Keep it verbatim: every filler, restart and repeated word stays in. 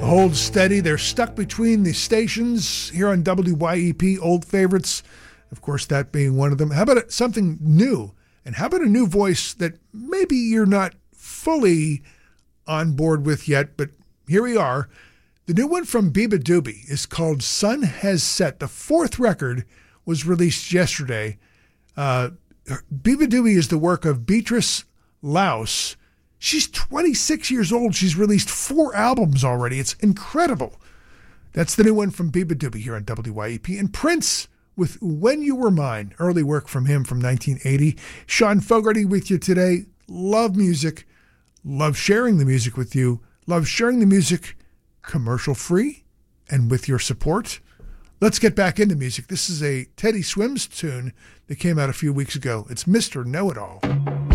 Hold steady. They're stuck between the stations here on W Y E P, old favorites. Of course, that being one of them. How about something new? And how about a new voice that maybe you're not fully on board with yet, but here we are. The new one from Biba Doobie is called Sun Has Set. The fourth record was released yesterday. Uh, Biba Doobie is the work of Beatrice Laus. She's twenty-six years old. She's released four albums already. It's incredible. That's the new one from Biba Doobie here on W Y E P. And Prince with When You Were Mine, early work from him from nineteen eighty. Sean Fogarty with you today. Love music. Love sharing the music with you. Love sharing the music commercial-free and with your support. Let's get back into music. This is a Teddy Swims tune that came out a few weeks ago. It's Mister Know-It-All.